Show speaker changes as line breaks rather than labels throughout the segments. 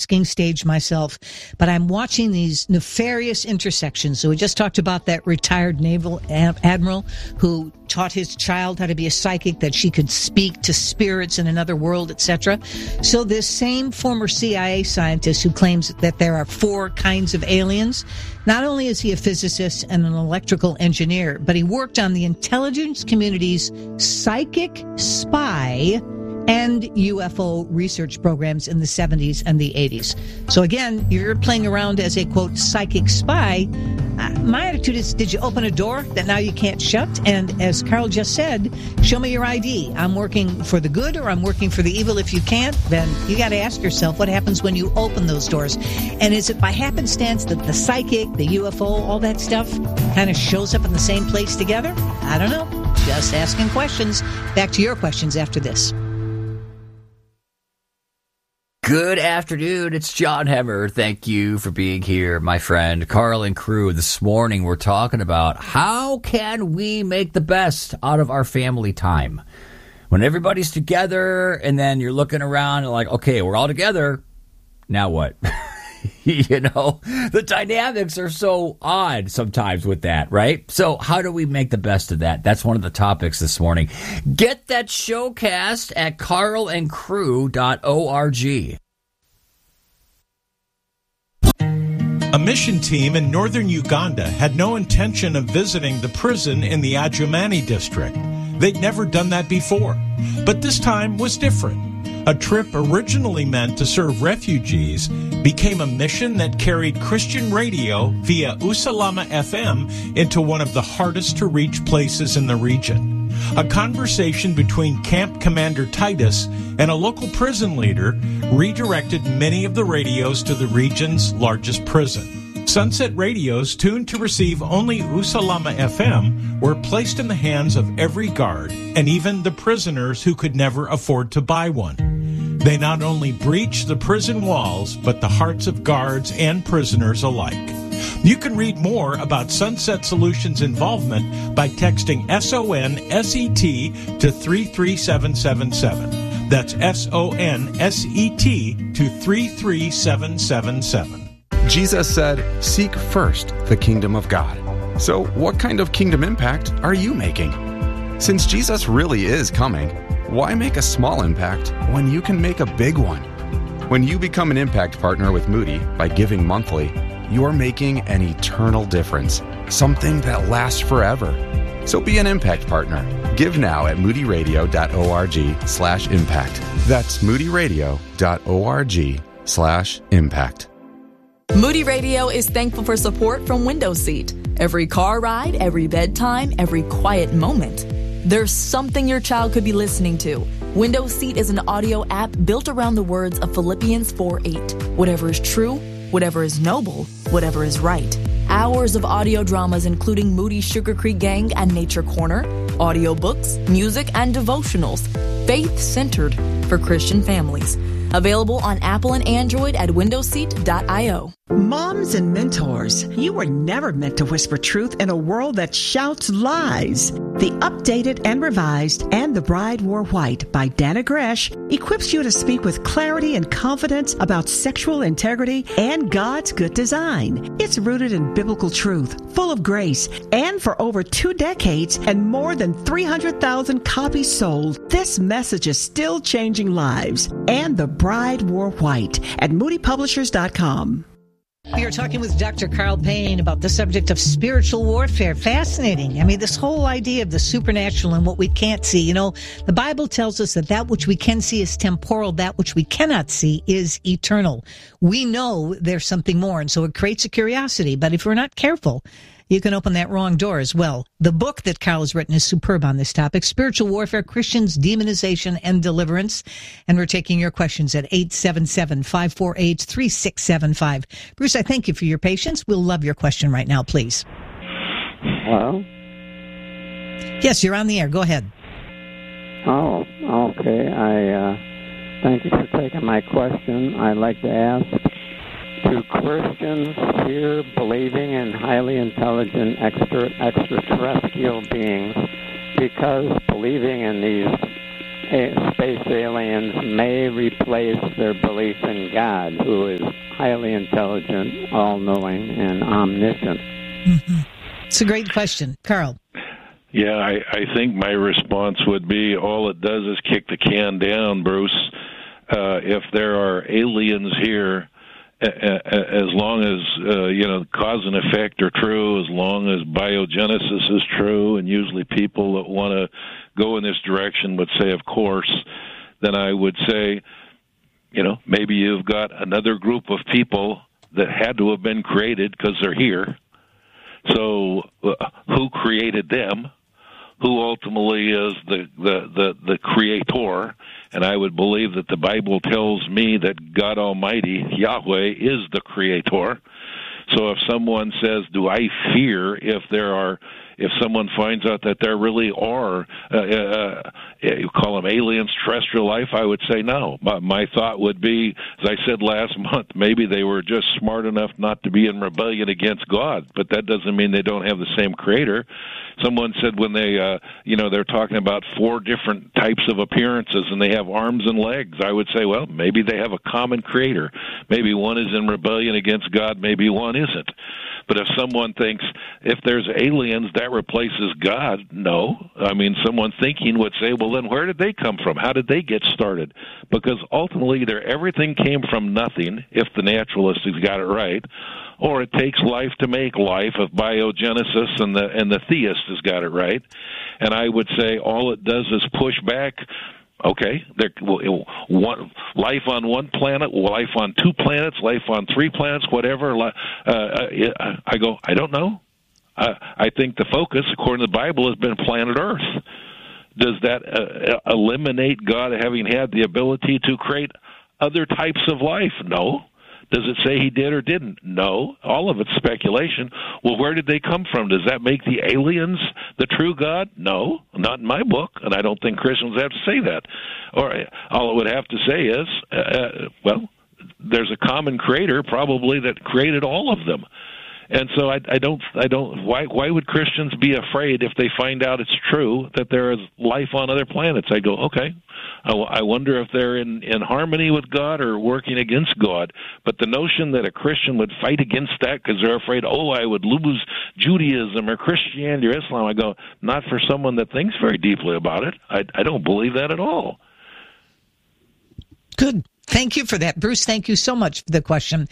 talking stage myself, but I'm watching these nefarious intersections. So we just talked about that retired naval admiral who taught his child how to be a psychic, that she could speak to spirits in another world, etc. So this same former CIA scientist who claims that there are 4 kinds of aliens, not only is he a physicist and an electrical engineer, but he worked on the intelligence community's psychic spy and UFO research programs in the 70s and the 80s. So again, you're playing around as a, quote, psychic spy. My attitude is, did you open a door that now you can't shut? And as Carl just said, show me your ID. I'm working for the good or I'm working for the evil. If you can't, then you got to ask yourself what happens when you open those doors. And is it by happenstance that the psychic, the UFO, all that stuff kind of shows up in the same place together? I don't know. Just asking questions. Back to your questions after this.
Good afternoon, it's John Hemmer. Thank you for being here, my friend. Carl and crew, this morning we're talking about how can we make the best out of our family time? When everybody's together and then you're looking around and like, okay, we're all together, now what? You know, the dynamics are so odd sometimes with that, right? So how do we make the best of that? That's one of the topics this morning. Get that showcast at carlandcrew.org.
A mission team in northern Uganda had no intention of visiting the prison in the Adjumani district. They'd never done that before. But this time was different. A trip originally meant to serve refugees became a mission that carried Christian radio via Usalama FM into one of the hardest to reach places in the region. A conversation between Camp Commander Titus and a local prison leader redirected many of the radios to the region's largest prison. Sunset radios tuned to receive only Usalama FM were placed in the hands of every guard and even the prisoners who could never afford to buy one. They not only breached the prison walls, but the hearts of guards and prisoners alike. You can read more about Sunset Solutions' involvement by texting SONSET to 33777. That's SONSET to 33777.
Jesus said, "Seek first the kingdom of God." So what kind of kingdom impact are you making? Since Jesus really is coming, why make a small impact when you can make a big one? When you become an impact partner with Moody by giving monthly, you're making an eternal difference, something that lasts forever. So be an impact partner. Give now at moodyradio.org/impact. That's moodyradio.org/impact.
Moody Radio is thankful for support from Windows Seat. Every car ride, every bedtime, every quiet moment. There's something your child could be listening to. Windows Seat is an audio app built around the words of Philippians 4:8. Whatever is true, whatever is noble, whatever is right. Hours of audio dramas including Moody's Sugar Creek Gang and Nature Corner, audiobooks, music, and devotionals. Faith-centered for Christian families. Available on Apple and Android at windowseat.io.
Moms and mentors, you were never meant to whisper truth in a world that shouts lies. The updated and revised And the Bride Wore White by Dana Gresh equips you to speak with clarity and confidence about sexual integrity and God's good design. It's rooted in biblical truth, full of grace, and for over 2 decades and more than 300,000 copies sold, this message is still changing lives. And the Bride Wore White at moodypublishers.com.
We are talking with Dr. Carl Payne about the subject of spiritual warfare. Fascinating. I mean, this whole idea of the supernatural and what we can't see. You know, the Bible tells us that that which we can see is temporal, that which we cannot see is eternal. We know there's something more, and so it creates a curiosity. But if we're not careful, you can open that wrong door as well. The book that Carl has written is superb on this topic, Spiritual Warfare, Christians, Demonization, and Deliverance. And we're taking your questions at 877-548-3675. Bruce, I thank you for your patience. We'll love your question right now, please.
Hello?
Yes, you're on the air. Go ahead.
Oh, okay. I thank you for taking my question. I'd like to ask, do Christians fear believing in highly intelligent extraterrestrial beings because believing in these space aliens may replace their belief in God, who is highly intelligent, all-knowing, and omniscient?
Mm-hmm. It's a great question. Carl?
Yeah, I think my response would be all it does is kick the can down, Bruce. If there are aliens here, as long as cause and effect are true, as long as biogenesis is true, and usually people that want to go in this direction would say, of course, then I would say, maybe you've got another group of people that had to have been created because they're here. So who created them? Who ultimately is the creator? And I would believe that the Bible tells me that God Almighty, Yahweh, is the creator. So if someone says, do I fear if someone finds out that there really are, you call them aliens, terrestrial life, I would say no. My thought would be, as I said last month, maybe they were just smart enough not to be in rebellion against God, but that doesn't mean they don't have the same creator. Someone said when they're talking about 4 different types of appearances and they have arms and legs, I would say, well, maybe they have a common creator. Maybe one is in rebellion against God, maybe one isn't. But if someone thinks if there's aliens, that replaces God, no. I mean, someone thinking would say, well, then where did they come from? How did they get started? Because ultimately, either everything came from nothing, if the naturalist has got it right, or it takes life to make life, if biogenesis and the theist has got it right. And I would say all it does is push back. Okay, life on one planet, life on 2 planets, life on 3 planets, whatever. I don't know. I think the focus, according to the Bible, has been planet Earth. Does that eliminate God having had the ability to create other types of life? No. Does it say he did or didn't? No. All of it's speculation. Well, where did they come from? Does that make the aliens the true God? No, not in my book, and I don't think Christians have to say that. Or all it would have to say is, there's a common creator probably that created all of them. And so I don't. Why would Christians be afraid if they find out it's true that there is life on other planets? I go, okay. I wonder if they're in harmony with God or working against God. But the notion that a Christian would fight against that because they're afraid, I would lose Judaism or Christianity or Islam, I go, not for someone that thinks very deeply about it. I don't believe that at all.
Good. Thank you for that. Bruce, thank you so much for the question.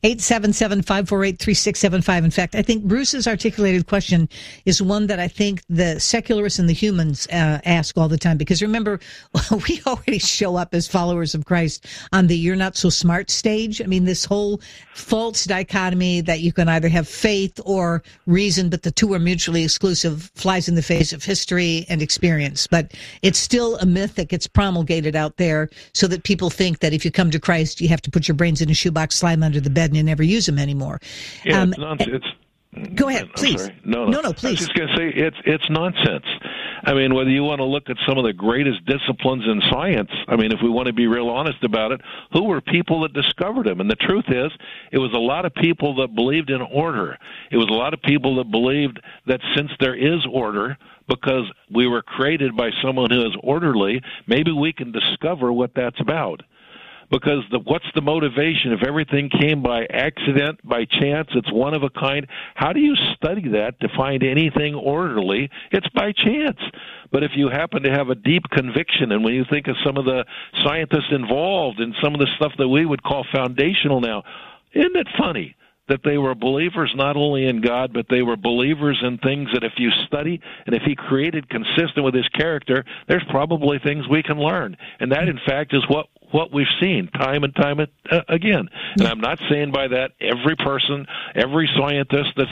877-548-3675. In fact, I think Bruce's articulated question is one that I think the secularists and the humans ask all the time. Because remember, we already show up as followers of Christ on the you're not so smart stage. I mean, this whole false dichotomy that you can either have faith or reason, but the two are mutually exclusive, flies in the face of history and experience. But it's still a myth that gets promulgated out there so that people think that if you come to Christ, you have to put your brains in a shoebox, slide them under the bed, and you never use them anymore.
Yeah, it's nonsense.
Go ahead, please.
No,
please.
I was just going to say it's nonsense. I mean, whether you want to look at some of the greatest disciplines in science, I mean, if we want to be real honest about it, who were people that discovered them? And the truth is, it was a lot of people that believed in order. It was a lot of people that believed that since there is order, because we were created by someone who is orderly, maybe we can discover what that's about. Because what's the motivation? If everything came by accident, by chance, it's one of a kind, how do you study that to find anything orderly? It's by chance. But if you happen to have a deep conviction, and when you think of some of the scientists involved in some of the stuff that we would call foundational now, isn't it funny that they were believers not only in God, but they were believers in things that if you study and if he created consistent with his character, there's probably things we can learn. And that, in fact, is what we've seen time and time again. And I'm not saying by that every person, every scientist that's,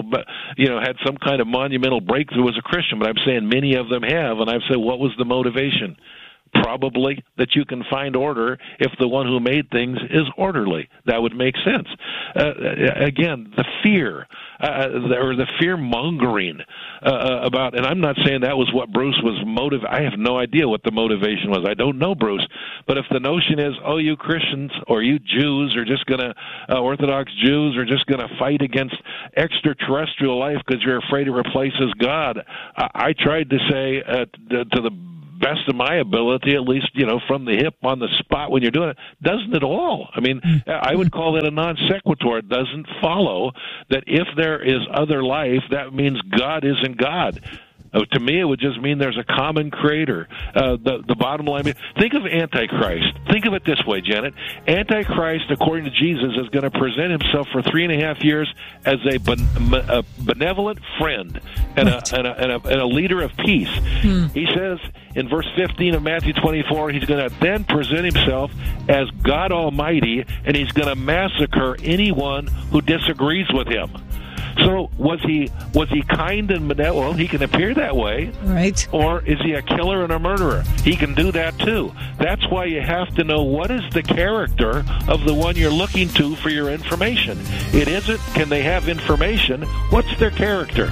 had some kind of monumental breakthrough as a Christian, but I'm saying many of them have. And I've said, what was the motivation? Probably that you can find order if the one who made things is orderly. That would make sense. Again, the fear or the fear-mongering about, and I'm not saying that was what Bruce was I have no idea what the motivation was. I don't know, Bruce. But if the notion is, you Christians or you Jews are just going to, Orthodox Jews are just going to fight against extraterrestrial life because you're afraid it replaces God, I tried to say to the best of my ability, at least, from the hip on the spot when you're doing it, doesn't at all. I mean, I would call that a non sequitur. It doesn't follow that if there is other life, that means God isn't God. To me, it would just mean there's a common creator. The bottom line, think of Antichrist. Think of it this way, Janet. Antichrist, according to Jesus, is going to present himself for 3.5 years as a benevolent friend and a leader of peace. He says in verse 15 of Matthew 24, he's going to then present himself as God Almighty, and he's going to massacre anyone who disagrees with him. So was he kind and benevolent? Well, he can appear that way.
Right. Or
is he a killer and a murderer? He can do that too. That's why you have to know what is the character of the one you're looking to for your information. It isn't, can they have information? What's their character?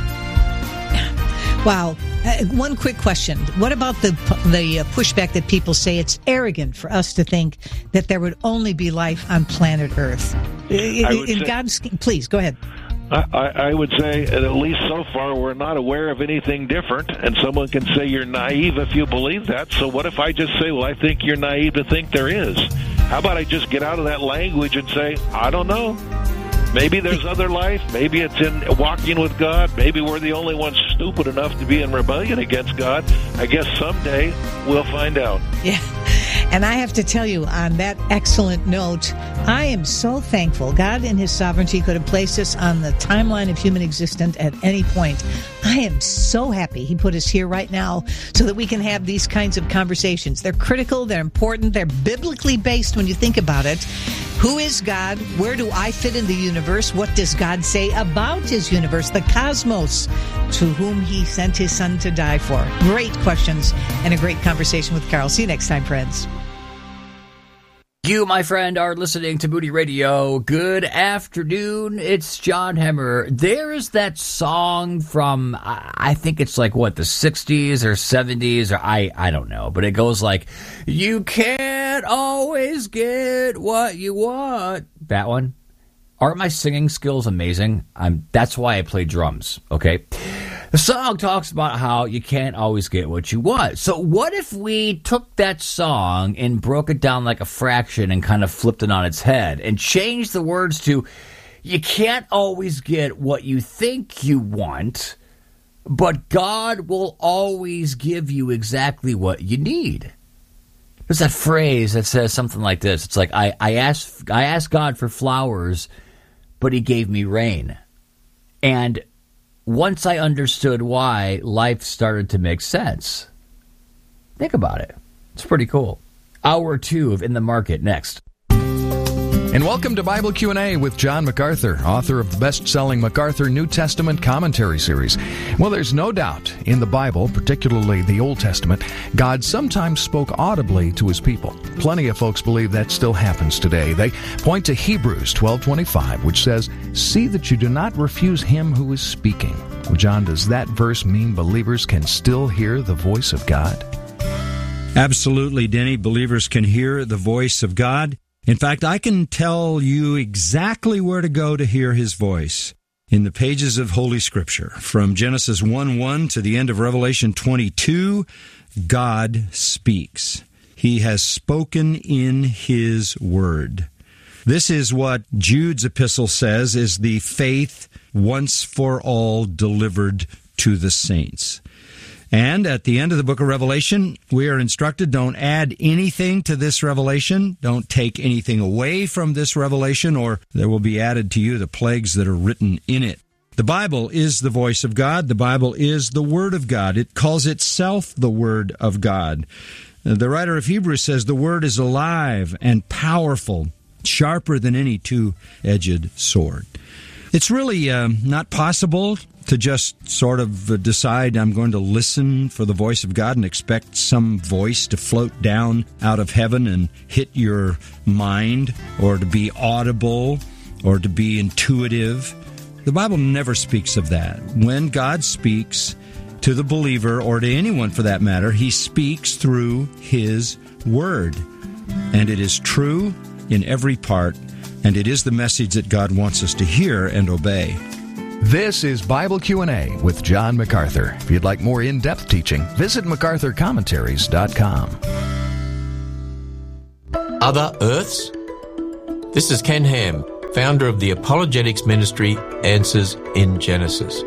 Wow. One quick question. What about the pushback that people say it's arrogant for us to think that there would only be life on planet Earth? Please, go ahead.
I would say, at least so far, we're not aware of anything different, and someone can say you're naive if you believe that. So what if I just say, well, I think you're naive to think there is? How about I just get out of that language and say, I don't know. Maybe there's other life. Maybe it's in walking with God. Maybe we're the only ones stupid enough to be in rebellion against God. I guess someday we'll find out.
Yeah. And I have to tell you, on that excellent note, I am so thankful. God in his sovereignty could have placed us on the timeline of human existence at any point. I am so happy he put us here right now so that we can have these kinds of conversations. They're critical, they're important, they're biblically based when you think about it. Who is God? Where do I fit in the universe? What does God say about his universe, the cosmos, to whom he sent his son to die for? Great questions and a great conversation with Carl. See you next time, friends.
You, my friend, are listening to Moody Radio. Good afternoon. It's John Hemmer. There's that song from, I think it's like, the 60s or 70s, or I don't know. But it goes like, you can't always get what you want. That one. Aren't my singing skills amazing? That's why I play drums, okay? The song talks about how you can't always get what you want. So what if we took that song and broke it down like a fraction and kind of flipped it on its head and changed the words to, you can't always get what you think you want, but God will always give you exactly what you need. There's that phrase that says something like this. It's like, I asked God for flowers, but he gave me rain. And once I understood why, life started to make sense. Think about it. It's pretty cool. Hour 2 of In the Market next.
And welcome to Bible Q&A with John MacArthur, author of the best-selling MacArthur New Testament Commentary Series. Well, there's no doubt in the Bible, particularly the Old Testament, God sometimes spoke audibly to his people. Plenty of folks believe that still happens today. They point to Hebrews 12:25, which says, "See that you do not refuse him who is speaking." Well, John, does that verse mean believers can still hear the voice of God?
Absolutely, Denny. Believers can hear the voice of God. In fact, I can tell you exactly where to go to hear his voice in the pages of Holy Scripture. From Genesis 1:1 to the end of Revelation 22, God speaks. He has spoken in his word. This is what Jude's epistle says is the faith once for all delivered to the saints. And at the end of the book of Revelation, we are instructed, don't add anything to this revelation. Don't take anything away from this revelation, or there will be added to you the plagues that are written in it. The Bible is the voice of God. The Bible is the Word of God. It calls itself the Word of God. The writer of Hebrews says the Word is alive and powerful, sharper than any two-edged sword. It's really not possible to just sort of decide I'm going to listen for the voice of God and expect some voice to float down out of heaven and hit your mind, or to be audible, or to be intuitive. The Bible never speaks of that. When God speaks to the believer, or to anyone for that matter, he speaks through his word. And it is true in every part, and it is the message that God wants us to hear and obey.
This is Bible Q&A with John MacArthur. If you'd like more in-depth teaching, visit MacArthurCommentaries.com.
Other Earths? This is Ken Ham, founder of the apologetics ministry Answers in Genesis.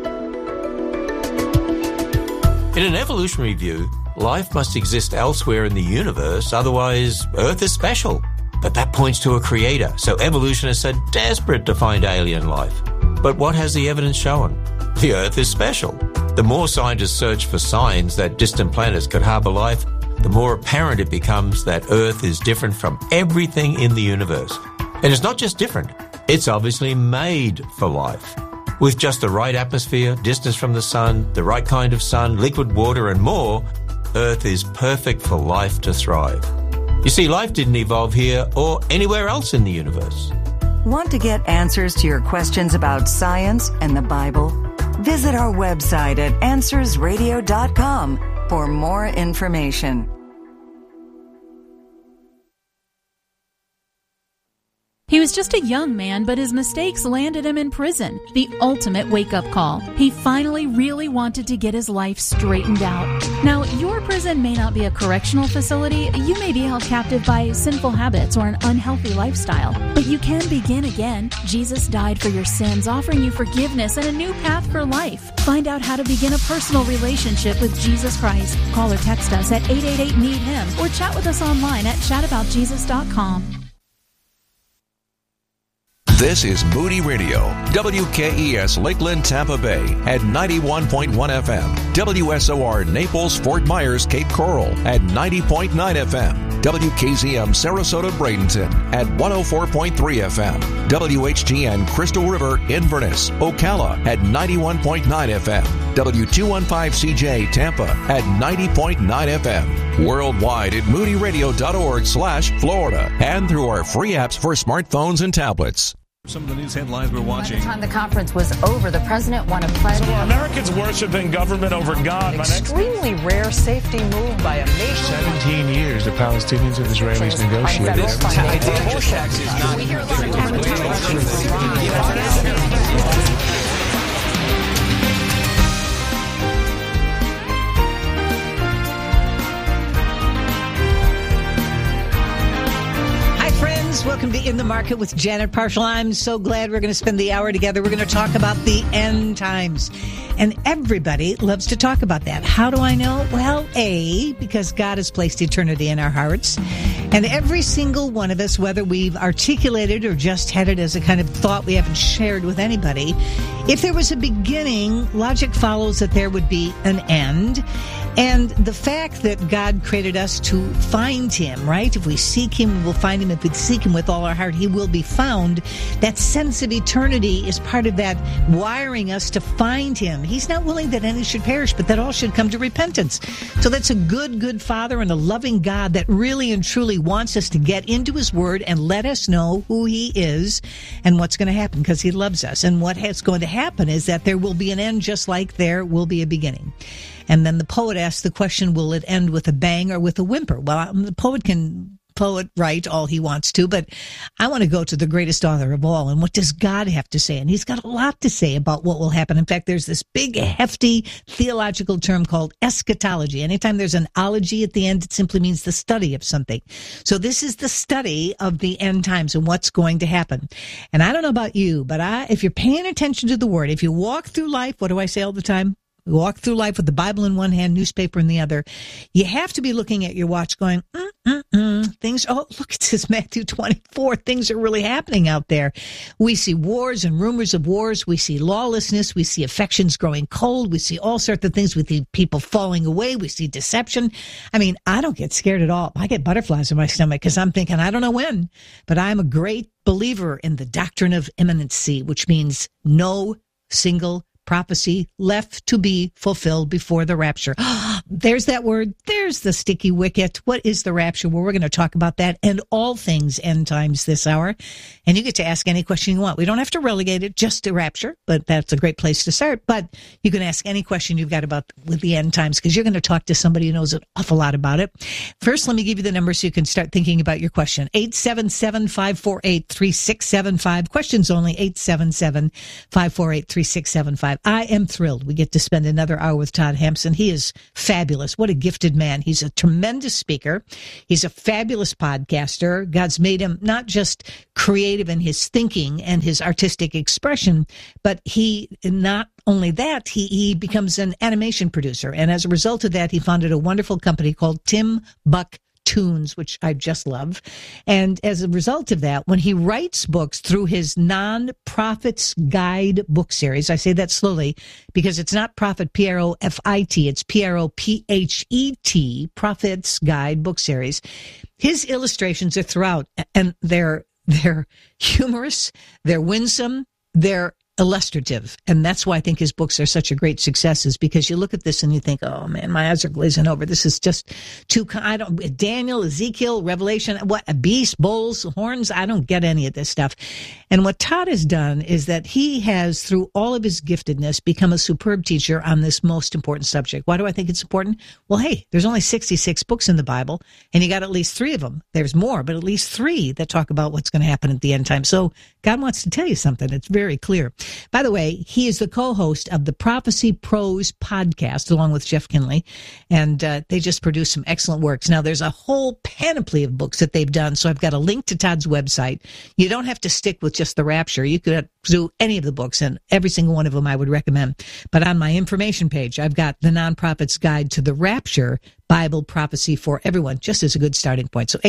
In an evolutionary view, life must exist elsewhere in the universe, otherwise Earth is special. But that points to a creator, so evolutionists are desperate to find alien life. But what has the evidence shown? The Earth is special. The more scientists search for signs that distant planets could harbor life, the more apparent it becomes that Earth is different from everything in the universe. And it's not just different, it's obviously made for life. With just the right atmosphere, distance from the sun, the right kind of sun, liquid water, and more, Earth is perfect for life to thrive. You see, life didn't evolve here or anywhere else in the universe.
Want to get answers to your questions about science and the Bible? Visit our website at AnswersRadio.com for more information.
He was just a young man, but his mistakes landed him in prison. The ultimate wake-up call. He finally really wanted to get his life straightened out. Now, your prison may not be a correctional facility. You may be held captive by sinful habits or an unhealthy lifestyle. But you can begin again. Jesus died for your sins, offering you forgiveness and a new path for life. Find out how to begin a personal relationship with Jesus Christ. Call or text us at 888-NEED-HIM or chat with us online at chataboutjesus.com.
This is Moody Radio, WKES Lakeland, Tampa Bay at 91.1 FM, WSOR Naples, Fort Myers, Cape Coral at 90.9 FM, WKZM Sarasota, Bradenton at 104.3 FM, WHGN Crystal River, Inverness, Ocala at 91.9 FM, W215CJ Tampa at 90.9 FM, worldwide at moodyradio.org/Florida, and through our free apps for smartphones and tablets.
Some of the news headlines we're watching.
By the time the conference was over, the president won a pledge.
So are Americans worshiping government over God?
Extremely rare safety move by a nation.
17 years the Palestinians and Israelis negotiated.
We hear a lot of
welcome to In the Market with Janet Parshall. I'm so glad we're going to spend the hour together. We're going to talk about the end times. And everybody loves to talk about that. How do I know? Well, A, because God has placed eternity in our hearts. And every single one of us, whether we've articulated or just had it as a kind of thought we haven't shared with anybody, if there was a beginning, logic follows that there would be an end. And the fact that God created us to find Him, right? If we seek Him, we'll find Him. If we seek Him with all our heart, He will be found. That sense of eternity is part of that wiring us to find Him. He's not willing that any should perish, but that all should come to repentance. So that's a good, good Father and a loving God that really and truly wants us to get into His Word and let us know who He is and what's going to happen, because He loves us. And what is going to happen is that there will be an end just like there will be a beginning. And then the poet asks the question, will it end with a bang or with a whimper? Well, the poet can write all he wants to, but I want to go to the greatest author of all. And what does God have to say? And He's got a lot to say about what will happen. In fact, there's this big, hefty theological term called eschatology. Anytime there's an ology at the end, it simply means the study of something. So this is the study of the end times and what's going to happen. And I don't know about you, but if you're paying attention to the Word, if you walk through life, what do I say all the time? Walk through life with the Bible in one hand, newspaper in the other. You have to be looking at your watch going, things, oh, look, it says Matthew 24. Things are really happening out there. We see wars and rumors of wars. We see lawlessness. We see affections growing cold. We see all sorts of things. We see people falling away. We see deception. I mean, I don't get scared at all. I get butterflies in my stomach because I'm thinking, I don't know when, but I'm a great believer in the doctrine of imminency, which means no single prophecy left to be fulfilled before the rapture. There's that word. There's the sticky wicket. What is the rapture? Well, we're going to talk about that and all things end times this hour. And you get to ask any question you want. We don't have to relegate it just to rapture, but that's a great place to start. But you can ask any question you've got about with the end times, because you're going to talk to somebody who knows an awful lot about it. First, let me give you the number so you can start thinking about your question. 877-548-3675. Questions only, 877-548-3675. I am thrilled we get to spend another hour with Todd Hampson. He is fabulous. What a gifted man. He's a tremendous speaker. He's a fabulous podcaster. God's made him not just creative in his thinking and his artistic expression, but not only that, he becomes an animation producer. And as a result of that, he founded a wonderful company called Tim Buck Tunes, which I just love. And as a result of that, when he writes books through his Non-Prophet's Guide book series, I say that slowly because it's not prophet, P-R-O-F-I-T, it's P-R-O-P-H-E-T, Prophet's Guide book series. His illustrations are throughout, and they're humorous, they're winsome, they're illustrative. And that's why I think his books are such a great success, is because you look at this and you think, oh man, my eyes are glazing over. This is just too, Daniel, Ezekiel, Revelation, what, a beast, bulls, horns. I don't get any of this stuff. And what Todd has done is that he has, through all of his giftedness, become a superb teacher on this most important subject. Why do I think it's important? Well, hey, there's only 66 books in the Bible, and you got at least 3 of them. There's more, but at least 3 that talk about what's going to happen at the end time. So God wants to tell you something. It's very clear. By the way, he is the co-host of the Prophecy Pros podcast, along with Jeff Kinley, and they just produced some excellent works. Now, there's a whole panoply of books that they've done, so I've got a link to Todd's website. You don't have to stick with just the Rapture. You could do any of the books, and every single one of them I would recommend. But on my information page, I've got the Non-Prophet's Guide to the Rapture, Bible Prophecy for Everyone, just as a good starting point. So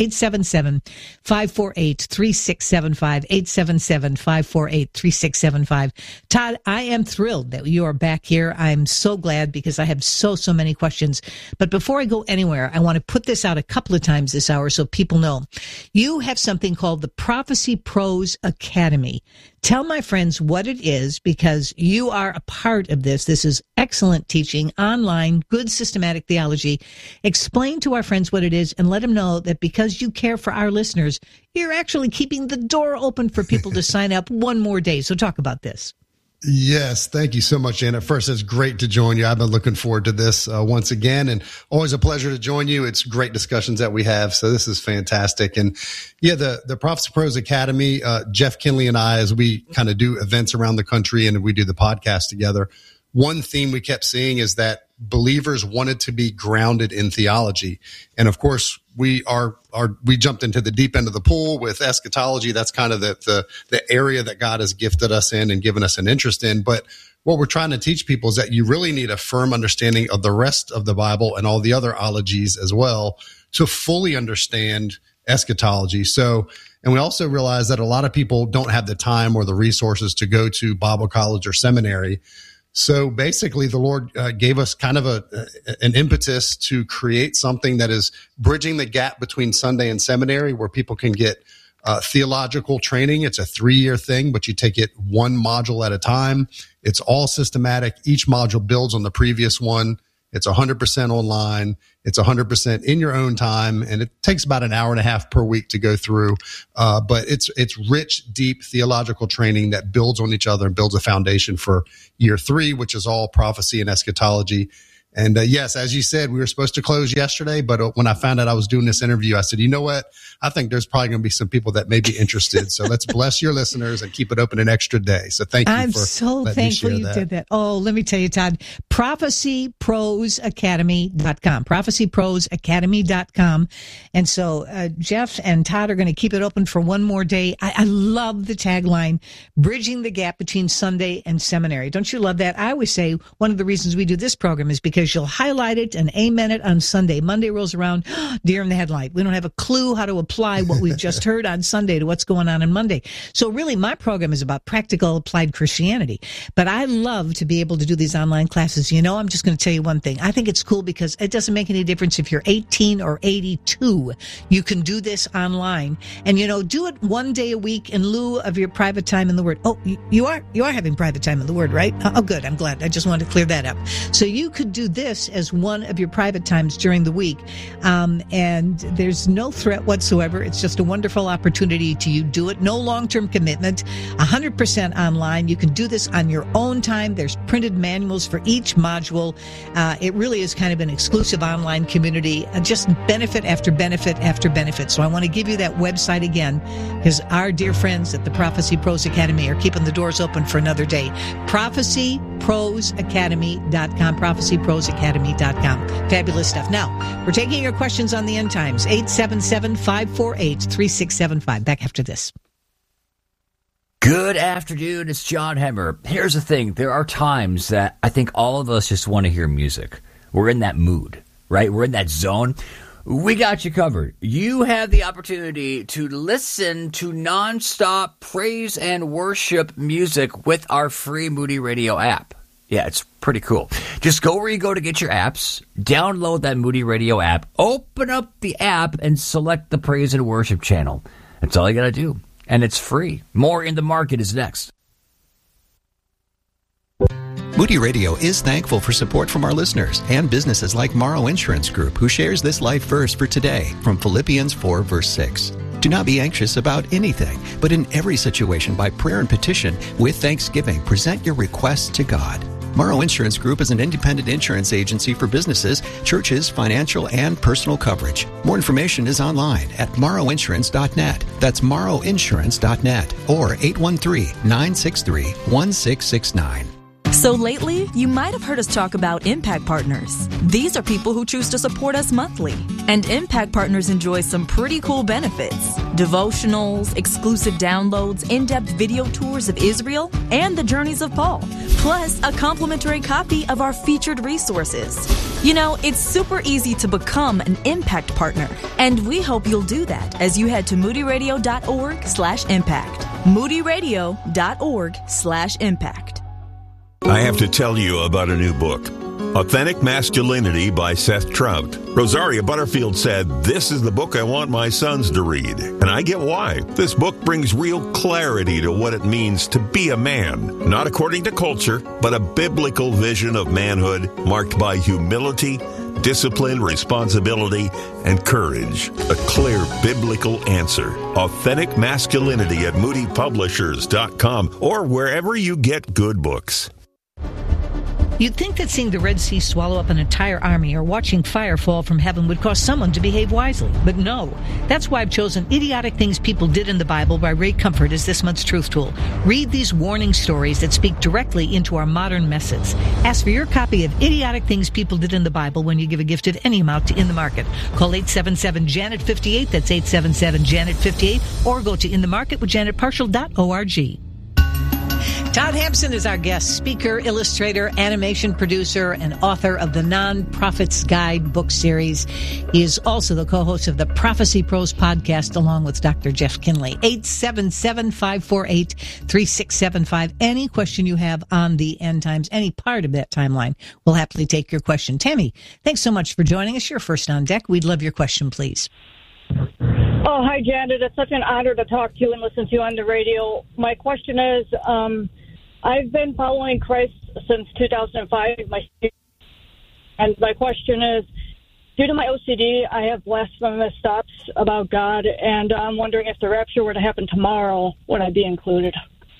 877-548-3675, 877-548-3675. Todd, I am thrilled that you are back here. I'm so glad because I have so many questions. But before I go anywhere, I want to put this out a couple of times this hour so people know. You have something called the Prophecy Pros Academy. Tell my friends what it is, because you are a part of this. This is excellent teaching, online, good systematic theology. Explain to our friends what it is and let them know that because you care for our listeners, you're actually keeping the door open for people to sign up one more day. So talk about this.
Yes, thank you so much, Janet. First, it's great to join you. I've been looking forward to this once again, and always a pleasure to join you. It's great discussions that we have, so this is fantastic. And yeah, the Prophecy Pros Academy, Jeff Kinley and I, as we kind of do events around the country and we do the podcast together, one theme we kept seeing is that believers wanted to be grounded in theology. And of course, we jumped into the deep end of the pool with eschatology. That's kind of the area that God has gifted us in and given us an interest in. But what we're trying to teach people is that you really need a firm understanding of the rest of the Bible and all the other ologies as well to fully understand eschatology. So, and we also realize that a lot of people don't have the time or the resources to go to Bible college or seminary. So basically, the Lord gave us kind of an impetus to create something that is bridging the gap between Sunday and seminary, where people can get theological training. It's a 3-year thing, but you take it one module at a time. It's all systematic. Each module builds on the previous one. It's 100% online. It's 100% in your own time, and it takes about an hour and a half per week to go through. But it's rich, deep theological training that builds on each other and builds a foundation for year 3, which is all prophecy and eschatology. And yes, as you said, we were supposed to close yesterday, but when I found out I was doing this interview, I said, you know what? I think there's probably going to be some people that may be interested. So let's bless your listeners and keep it open an extra day. So thank you. I'm
so thankful you did that. Oh, let me tell you, Todd, prophecyprosacademy.com, prophecyprosacademy.com. And so Jeff and Todd are going to keep it open for one more day. I love the tagline, bridging the gap between Sunday and seminary. Don't you love that? I always say one of the reasons we do this program is because because you'll highlight it and amen it on Sunday. Monday rolls around, deer in the headlight. We don't have a clue how to apply what we've just heard on Sunday to what's going on Monday. So really, my program is about practical applied Christianity. But I love to be able to do these online classes. You know, I'm just going to tell you one thing. I think it's cool because it doesn't make any difference if you're 18 or 82. You can do this online. And, you know, do it one day a week in lieu of your private time in the Word. Oh, you are having private time in the Word, right? Oh, good. I'm glad. I just wanted to clear that up. So you could do this as one of your private times during the week. And there's no threat whatsoever. It's just a wonderful opportunity to you do it. No long-term commitment, 100% online. You can do this on your own time. There's printed manuals for each module. It really is kind of an exclusive online community, just benefit after benefit after benefit. So I want to give you that website again, because our dear friends at the Prophecy Pros Academy are keeping the doors open for another day. ProphecyProsAcademy.com, ProphecyProsAcademy.com. Fabulous stuff. Now, we're taking your questions on the end times. 877-548-3675. Back after this.
Good afternoon, it's John Hemmer. Here's the thing. There are times that I think all of us just want to hear music. We're in that mood, right? We're in that zone. We got you covered. You have the opportunity to listen to nonstop praise and worship music with our free Moody Radio app. Yeah, it's pretty cool. Just go where you go to get your apps, download that Moody Radio app, open up the app, and select the praise and worship channel. That's all you got to do. And it's free. More in the Market is next.
Moody Radio is thankful for support from our listeners and businesses like Morrow Insurance Group, who shares this life verse for today from Philippians 4, verse 6. Do not be anxious about anything, but in every situation, by prayer and petition, with thanksgiving, present your requests to God. Morrow Insurance Group is an independent insurance agency for businesses, churches, financial, and personal coverage. More information is online at morrowinsurance.net. That's morrowinsurance.net or 813-963-1669.
So lately, you might have heard us talk about Impact Partners. These are people who choose to support us monthly. And Impact Partners enjoy some pretty cool benefits. Devotionals, exclusive downloads, in-depth video tours of Israel, and the journeys of Paul. Plus, a complimentary copy of our featured resources. You know, it's super easy to become an Impact Partner. And we hope you'll do that as you head to moodyradio.org/impact. moodyradio.org/impact.
I have to tell you about a new book, Authentic Masculinity by Seth Trout. Rosaria Butterfield said, "This is the book I want my sons to read." And I get why. This book brings real clarity to what it means to be a man, not according to culture, but a biblical vision of manhood marked by humility, discipline, responsibility, and courage. A clear biblical answer. Authentic Masculinity at moodypublishers.com or wherever you get good books.
You'd think that seeing the Red Sea swallow up an entire army or watching fire fall from heaven would cause someone to behave wisely. But no. That's why I've chosen Idiotic Things People Did in the Bible by Ray Comfort as this month's Truth Tool. Read these warning stories that speak directly into our modern messes. Ask for your copy of Idiotic Things People Did in the Bible when you give a gift of any amount to In the Market. Call 877-JANET-58, that's 877-JANET-58, or go to inthemarketwithjanetparshall.org. Todd Hampson is our guest, speaker, illustrator, animation producer, and author of the Non-Prophet's Guide book series. He is also the co-host of the Prophecy Pros podcast, along with Dr. Jeff Kinley. 877-548-3675. Any question you have on the end times, any part of that timeline, we'll happily take your question. Tammy, thanks so much for joining us. You're first on deck. We'd love your question, please.
Oh, hi, Janet. It's such an honor to talk to you and listen to you on the radio. My question is, I've been following Christ since 2005. And my question is, due to my OCD, I have blasphemous thoughts about God, and I'm wondering if the rapture were to happen tomorrow, would I be included?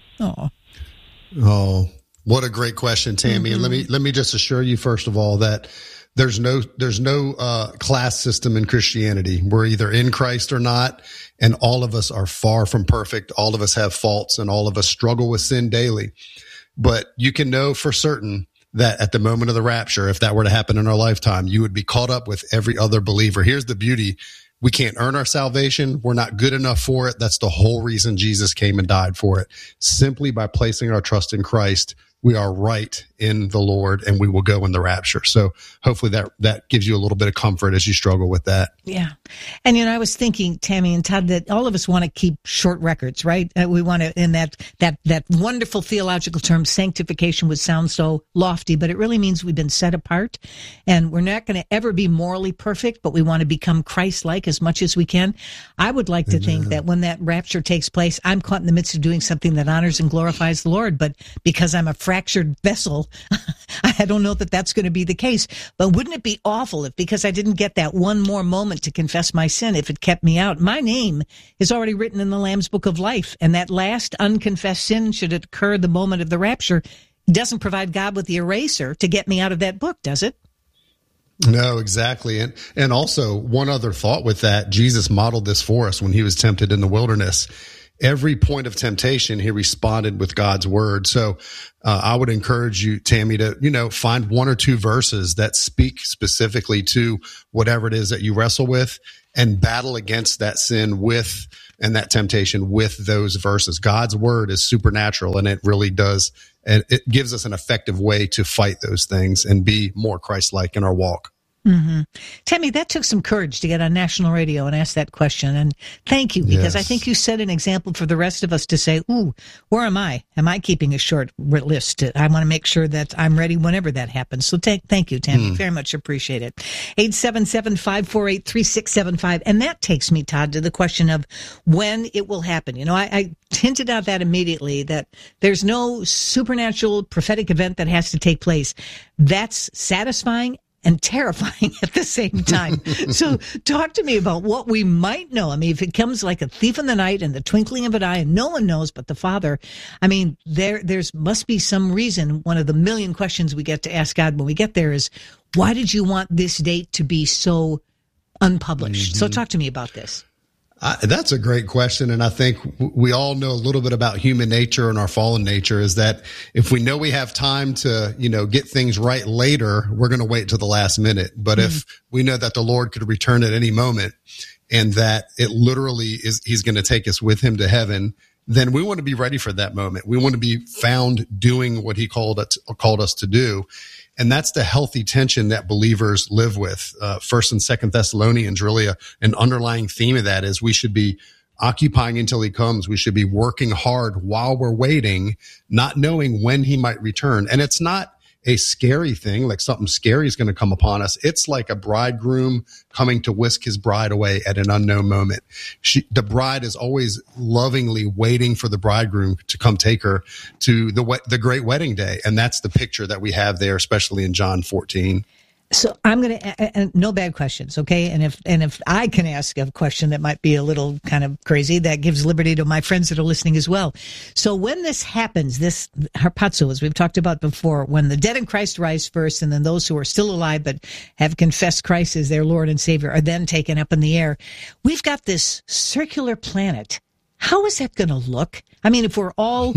Oh, what a great question, Tammy. Mm-hmm. And let me just assure you, first of all, that there's no class system in Christianity. We're either in Christ or not, and all of us are far from perfect. All of us have faults, and all of us struggle with sin daily. But you can know for certain that at the moment of the rapture, if that were to happen in our lifetime, you would be caught up with every other believer. Here's the beauty. We can't earn our salvation. We're not good enough for it. That's the whole reason Jesus came and died for it. Simply by placing our trust in Christ, we are right in the Lord and we will go in the rapture. So hopefully that gives you a little bit of comfort as you struggle with that.
Yeah. And, I was thinking, Tammy and Todd, that all of us want to keep short records, right? We want to, in that wonderful theological term, sanctification would sound so lofty, but it really means we've been set apart and we're not going to ever be morally perfect, but we want to become Christ-like as much as we can. I would like to think that when that rapture takes place, I'm caught in the midst of doing something that honors and glorifies the Lord, but because I'm a fractured vessel, I don't know that that's going to be the case. But wouldn't it be awful if, because I didn't get that one more moment to confess my sin, if it kept me out? My name is already written in the Lamb's Book of Life, and that last unconfessed sin, should it occur the moment of the rapture, doesn't provide God with the eraser to get me out of that book, does it?
No, exactly. And also, one other thought with that, Jesus modeled this for us when he was tempted in the wilderness. Every point of temptation, he responded with God's word. So I would encourage you, Tammy, to, find one or two verses that speak specifically to whatever it is that you wrestle with and battle against that sin with and that temptation with those verses. God's word is supernatural, and it really does. And it gives us an effective way to fight those things and be more Christ-like in our walk.
Mm-hmm. Tammy, that took some courage to get on national radio and ask that question. And thank you, because I think you set an example for the rest of us to say, ooh, where am I? Am I keeping a short list? I want to make sure that I'm ready whenever that happens. So thank you, Tammy. Very much appreciate it. 877-548-3675. And that takes me, Todd, to the question of when it will happen. I hinted out that immediately, that there's no supernatural prophetic event that has to take place. That's satisfying and terrifying at the same time. So talk to me about what we might know. I mean, if it comes like a thief in the night and the twinkling of an eye and no one knows but the Father, I mean, there's must be some reason. One of the million questions we get to ask God when we get there is, why did you want this date to be so unpublished? Mm-hmm. So talk to me about this.
That's a great question. And I think we all know a little bit about human nature and our fallen nature, is that if we know we have time to, get things right later, we're going to wait till the last minute. But if we know that the Lord could return at any moment and that it literally is, he's going to take us with him to heaven, then we want to be ready for that moment. We want to be found doing what he called us to do. And that's the healthy tension that believers live with. 1st and 2nd Thessalonians, really an underlying theme of that is we should be occupying until he comes. We should be working hard while we're waiting, not knowing when he might return. And it's not a scary thing, like something scary is going to come upon us. It's like a bridegroom coming to whisk his bride away at an unknown moment. The bride is always lovingly waiting for the bridegroom to come take her to the great wedding day. And that's the picture that we have there, especially in John 14.
So I'm going to, no bad questions, okay? And if I can ask a question that might be a little kind of crazy, that gives liberty to my friends that are listening as well. So when this happens, this harpazo, as we've talked about before, when the dead in Christ rise first, and then those who are still alive but have confessed Christ as their Lord and Savior are then taken up in the air, we've got this circular planet. How is that going to look? I mean, if we're all,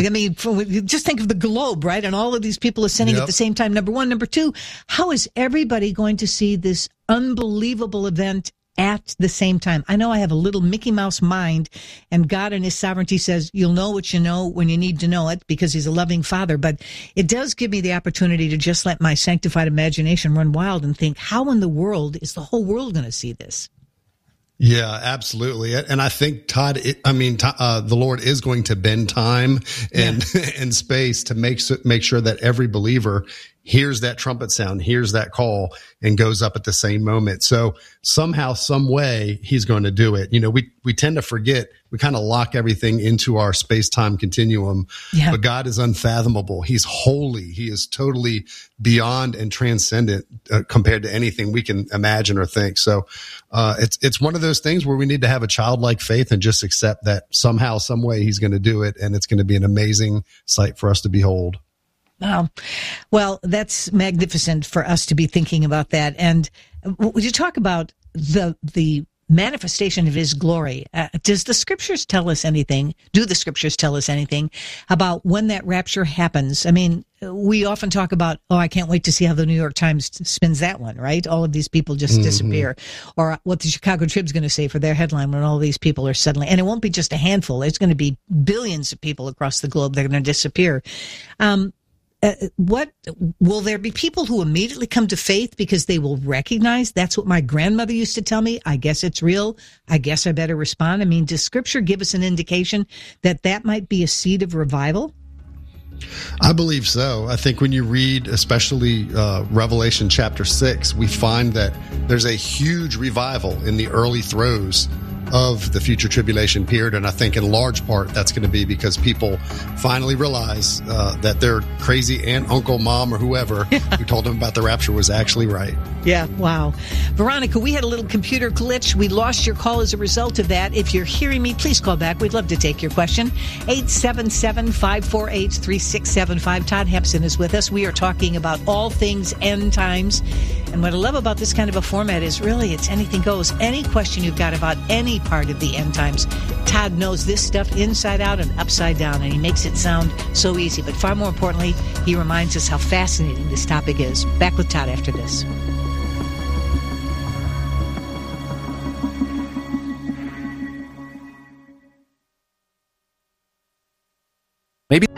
just think of the globe, right? And all of these people ascending at the same time, number one. Number two, how is everybody going to see this unbelievable event at the same time? I know I have a little Mickey Mouse mind, and God in his sovereignty says, you'll know what you know when you need to know it, because he's a loving Father. But it does give me the opportunity to just let my sanctified imagination run wild and think, how in the world is the whole world going to see this?
Yeah, absolutely. And I think, Todd, the Lord is going to bend time and space to make sure that every believer hears that trumpet sound, hears that call, and goes up at the same moment. So somehow, some way, he's going to do it. We tend to forget. We kind of lock everything into our space-time continuum. Yeah. But God is unfathomable. He's holy. He is totally beyond and transcendent compared to anything we can imagine or think. So it's one of those things where we need to have a childlike faith and just accept that somehow, some way, he's going to do it, and it's going to be an amazing sight for us to behold.
Wow. Well, that's magnificent for us to be thinking about that. And would you talk about the manifestation of his glory? Does the scriptures tell us anything? Do the scriptures tell us anything about when that rapture happens? I mean, we often talk about, I can't wait to see how the New York Times spins that one, right? All of these people just disappear. Or what the Chicago Tribune's going to say for their headline when all these people are suddenly, and it won't be just a handful, it's going to be billions of people across the globe that are going to disappear. what will there be people who immediately come to faith because they will recognize that's what my grandmother used to tell me? I guess it's real. I guess I better respond. I mean, does Scripture give us an indication that that might be a seed of revival?
I believe so. I think when you read, especially Revelation chapter 6, we find that there's a huge revival in the early throes of the future tribulation period. And I think in large part that's going to be because people finally realize that their crazy aunt, uncle, mom, or whoever who told them about the rapture was actually right.
Yeah, wow. Veronica, we had a little computer glitch. We lost your call as a result of that. If you're hearing me, please call back. We'd love to take your question. 877-548-3675. Todd Hepson is with us. We are talking about all things end times. And what I love about this kind of a format is really it's anything goes. Any question you've got about any part of the end times, Todd knows this stuff inside out and upside down, and he makes it sound so easy. But far more importantly, he reminds us how fascinating this topic is. Back with Todd after this.
Maybe